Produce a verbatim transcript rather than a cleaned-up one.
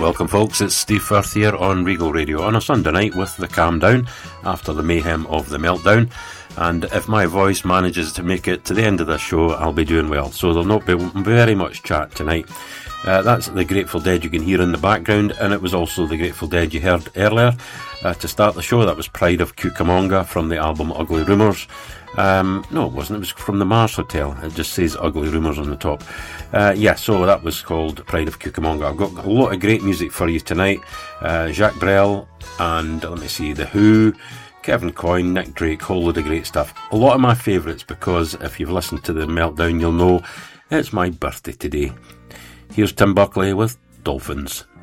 welcome folks, it's Steve Firth here on Regal Radio on a Sunday night with the calm down after the mayhem of the meltdown, and if my voice manages to make it to the end of the show, I'll be doing well, so there'll not be very much chat tonight. Uh, that's the Grateful Dead you can hear in the background, and it was also the Grateful Dead you heard earlier uh, to start the show. That was Pride of Cucamonga from the album Ugly Rumours. Um, no, it wasn't. It was from the Mars Hotel. It just says Ugly Rumours on the top. Uh, yeah, so that was called Pride of Cucamonga. I've got a lot of great music for you tonight. Uh, Jacques Brel and, let me see, The Who, Kevin Coyne, Nick Drake, whole load of great stuff. A lot of my favourites, because if you've listened to the Meltdown, you'll know it's my birthday today. Here's Tim Buckley with Dolphins.